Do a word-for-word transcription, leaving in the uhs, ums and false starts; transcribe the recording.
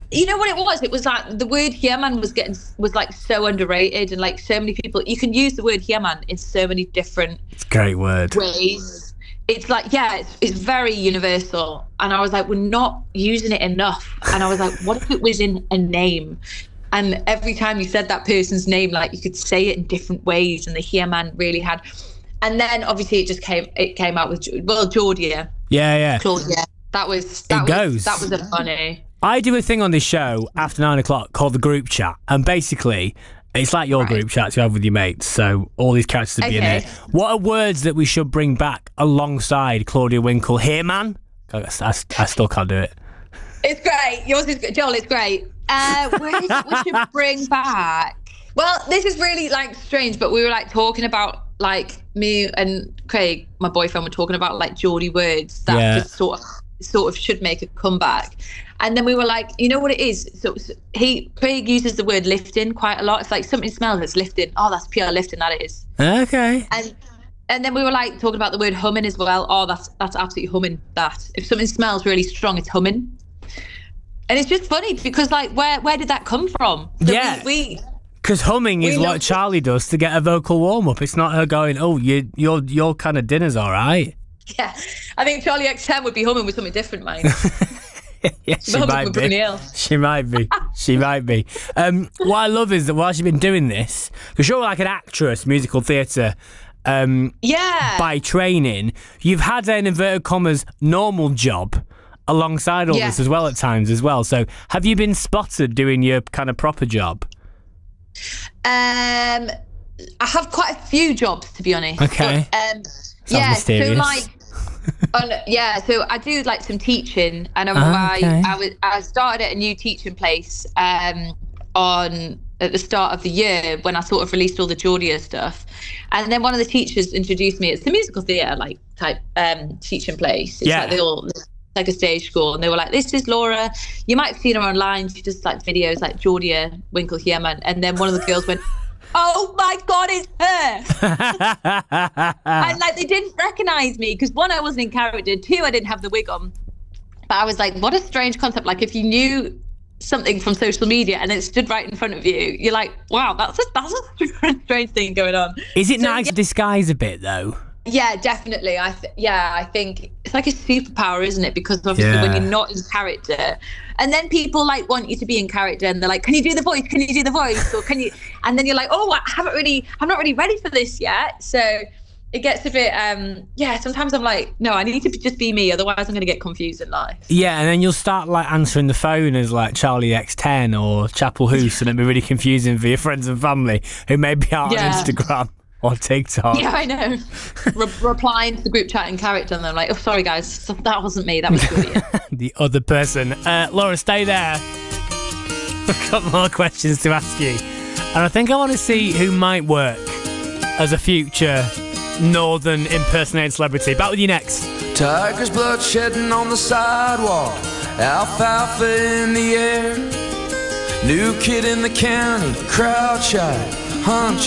you know what it was? It was like the word He-Man was getting was like so underrated, and like so many people. You can use the word He-Man in so many different. It's a great word. Ways. It's like yeah, it's, it's very universal, and I was like, we're not using it enough. And I was like, what if it was in a name? And every time you said that person's name, like you could say it in different ways, and the He-Man really had. And then obviously it just came. It came out with well, Georgia. Yeah, yeah. Claudia. That was. That it was, goes. That was a funny. I do a thing on this show after nine o'clock called the group chat, and basically it's like your right. group chats you have with your mates. So all these characters would be okay. in it. What are words that we should bring back alongside Claudia Winkle? Here, man. I, I, I still can't do it. It's great. Yours is good. Joel, it's great. Uh, words we should bring back. Well, this is really like strange, but we were like talking about like me and Craig, my boyfriend, were talking about like Geordie words that yeah. just sort of sort of should make a comeback. And then we were like, you know what it is? So, so he Craig uses the word lifting quite a lot. It's like something smells, it's lifting. Oh, that's pure lifting, that is. Okay. And and then we were like talking about the word humming as well. Oh, that's that's absolutely humming. That if something smells really strong, it's humming. And it's just funny because like where where did that come from? So yeah. We because humming is what Charlie does to get a vocal warm up. It's not her going, oh, you your your kind of dinner's all right. Yeah, I think Charlie X ten would be humming with something different, mate. yeah, she might be. She might be. She might be. Um, what I love is that while she's been doing this, because you're like an actress, musical theatre, um, yeah. by training, you've had an inverted commas normal job alongside all yeah. this as well at times as well. So have you been spotted doing your kind of proper job? Um, I have quite a few jobs, to be honest. Okay. But, um, Sounds yeah, mysterious. so like. On, yeah, so I do like some teaching, and Ah, okay. I, I was I started at a new teaching place um, on at the start of the year when I sort of released all the Georgia stuff, and then one of the teachers introduced me. It's the musical theatre like type um, teaching place. It's Yeah. like they all it's like a stage school, and they were like, "This is Laura. You might have seen her online. She does like videos like Georgia Winkle He-Man." And then one of the girls went, "Oh my God, it's her!" And like they didn't recognize me because one, I wasn't in character. Two, I didn't have the wig on. But I was like, what a strange concept. Like if you knew something from social media and it stood right in front of you, you're like, wow, that's a, that's a strange thing going on. Is it So, nice yeah, to disguise a bit though? Yeah, definitely. I th- yeah, I think it's like a superpower, isn't it? Because obviously Yeah. when you're not in character, and then people like want you to be in character, and they're like, "Can you do the voice? Can you do the voice?" Or can you? And then you're like, "Oh, I haven't really, I'm not really ready for this yet." So it gets a bit, um, yeah. Sometimes I'm like, "No, I need to just be me, otherwise I'm going to get confused in life." Yeah, and then you'll start like answering the phone as like Charlie X ten or Chapel Hoose, and it'll be really confusing for your friends and family who maybe aren't Yeah. on Instagram or TikTok. Yeah, I know. Re- replying to the group chat in character, and they're like, "Oh, sorry guys, that wasn't me. That was Julia." The other person. Uh, Laura, stay there. I've got more questions to ask you, and I think I want to see who might work as a future northern impersonated celebrity. Back with you next. Tiger's blood shedding on the sidewalk, alfalfa in the air. New kid in the county, crowd shy, hunch